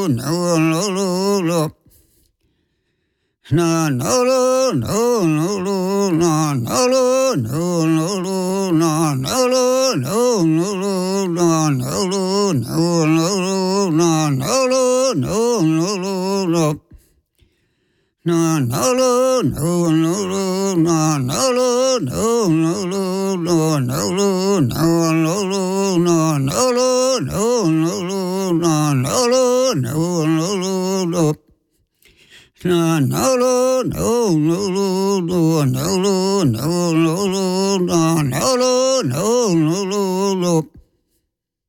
Na no no no no no na no no no no na no no no no na no no no no na no no no no no na no no no no na no no no no no na no no no no na no no no no na no no no no na no no no no no no no no no no na no no no no no